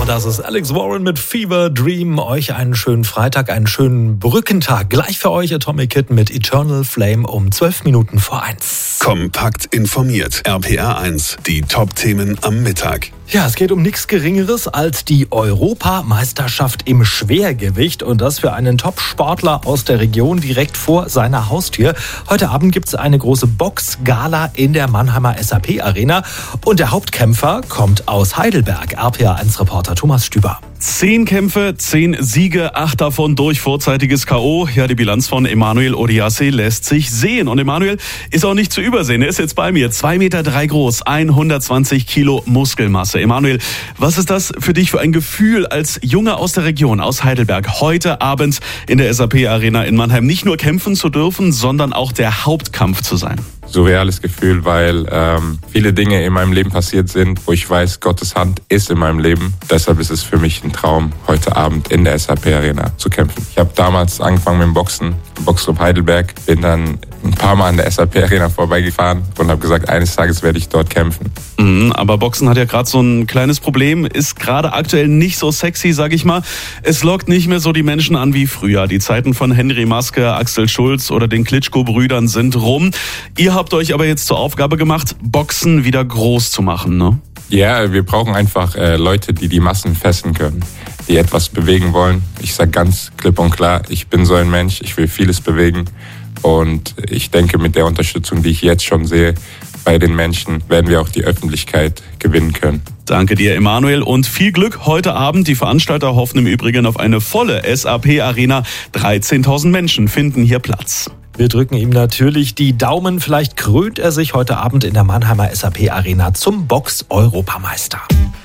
Das ist Alex Warren mit Fever Dream. Euch einen schönen Freitag, einen schönen Brückentag. Gleich für euch Atomic Kitten mit Eternal Flame um 1:12. Kompakt informiert. RPR 1. Die Top-Themen am Mittag. Ja, es geht um nichts Geringeres als die Europameisterschaft im Schwergewicht und das für einen Top-Sportler aus der Region direkt vor seiner Haustür. Heute Abend gibt es eine große Boxgala in der Mannheimer SAP-Arena und der Hauptkämpfer kommt aus Heidelberg. RPR1-Reporter Thomas Stüber. 10 Kämpfe, 10 Siege, 8 davon durch vorzeitiges K.O. Ja, die Bilanz von Emanuel Odiase lässt sich sehen. Und Emanuel ist auch nicht zu übersehen. Er ist jetzt bei mir. 2,3 Meter groß, 120 Kilo Muskelmasse. Emanuel, was ist das für dich für ein Gefühl als Junge aus der Region, aus Heidelberg, heute Abend in der SAP-Arena in Mannheim nicht nur kämpfen zu dürfen, sondern auch der Hauptkampf zu sein? Surreales Gefühl, weil viele Dinge in meinem Leben passiert sind, wo ich weiß, Gottes Hand ist in meinem Leben. Deshalb ist es für mich ein Traum, heute Abend in der SAP-Arena zu kämpfen. Ich habe damals angefangen mit dem Boxen, im Boxclub Heidelberg, bin dann ein paar Mal an der SAP-Arena vorbeigefahren und habe gesagt, eines Tages werde ich dort kämpfen. Aber Boxen hat ja gerade so ein kleines Problem, ist gerade aktuell nicht so sexy, sag ich mal. Es lockt nicht mehr so die Menschen an wie früher. Die Zeiten von Henry Maske, Axel Schulz oder den Klitschko-Brüdern sind rum. Ihr habt euch aber jetzt zur Aufgabe gemacht, Boxen wieder groß zu machen, ne? Ja, wir brauchen einfach Leute, die die Massen fesseln können, die etwas bewegen wollen. Ich sage ganz klipp und klar, ich bin so ein Mensch, ich will vieles bewegen. Und ich denke, mit der Unterstützung, die ich jetzt schon sehe bei den Menschen, werden wir auch die Öffentlichkeit gewinnen können. Danke dir, Emanuel, und viel Glück heute Abend. Die Veranstalter hoffen im Übrigen auf eine volle SAP-Arena. 13.000 Menschen finden hier Platz. Wir drücken ihm natürlich die Daumen. Vielleicht krönt er sich heute Abend in der Mannheimer SAP-Arena zum Box-Europameister.